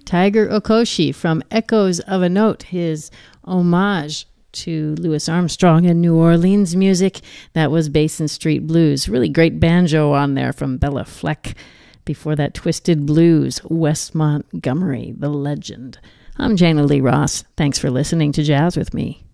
Tiger Okoshi from Echoes of a Note, his homage to Louis Armstrong and New Orleans music. That was Basin Street Blues. Really great banjo on there from Bella Fleck. Before that, Twisted Blues, Wes Montgomery, the legend. I'm Jana Lee Ross. Thanks for listening to Jazz with Me.